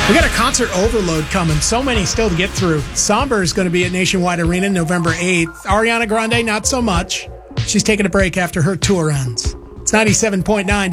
We got a concert overload coming. So many still to get through. Somber is going to be at Nationwide Arena November 8th. Ariana Grande, not so much. She's taking a break after her tour ends. It's 97.9